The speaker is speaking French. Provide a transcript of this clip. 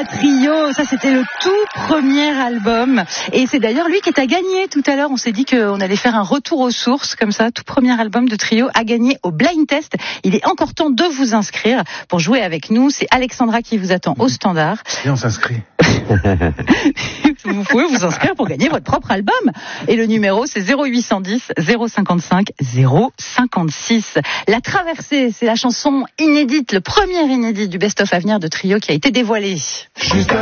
Trio, ça c'était le tout premier album et c'est d'ailleurs lui qui est à gagner tout à l'heure. On s'est dit qu'on allait faire un retour aux sources comme ça, tout premier album de Trio à gagner au blind test. Il est encore temps de vous inscrire pour jouer avec nous. C'est Alexandra qui vous attend au standard. Et on s'inscrit. Vous pouvez vous inscrire pour gagner votre propre album. Et le numéro, c'est 0810 055 056. La Traversée, c'est la chanson inédite, le premier inédit du best-of à venir de Trio qui a été dévoilé.